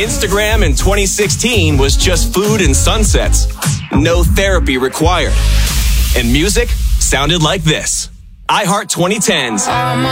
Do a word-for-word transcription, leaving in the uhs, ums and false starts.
Instagram in twenty sixteen was just food and sunsets. No therapy required. And music sounded like this. iHeart twenty tens.